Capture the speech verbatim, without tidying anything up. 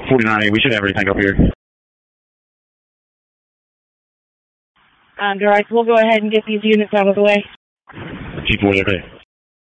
forty-nine, we should have everything up here. Um, Direct, we'll go ahead and get these units out of the way. G forty, okay.